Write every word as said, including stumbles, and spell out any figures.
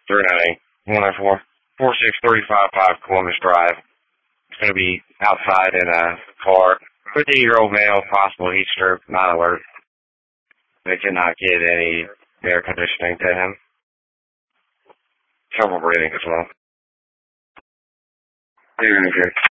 three nine eight, one nine four, four six three five five Columbus Drive. It's going to be outside in a car. fifty-year-old male, possible heat stroke, not alert. They cannot get any air conditioning to him. Trouble breathing as well.